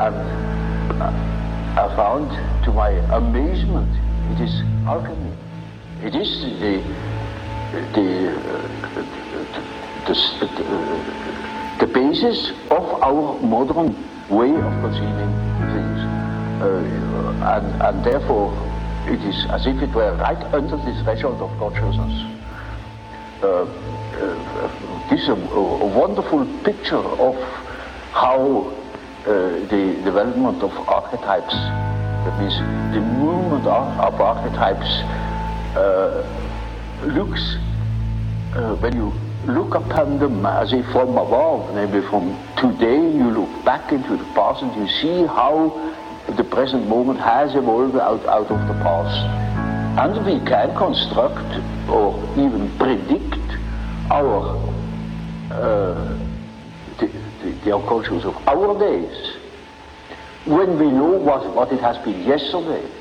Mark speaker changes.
Speaker 1: And I found, to my amazement, it is alchemy. It is the basis of our modern way of conceiving things. And therefore, it is as if it were right under the threshold of consciousness. This is a wonderful picture of how the development of archetypes, that means the movement of archetypes, looks, when you look upon them as if from above, maybe from today, you look back into the past and you see how the present moment has evolved out of the past. And we can construct or even predict our the unconscious of our days when we know what it has been yesterday.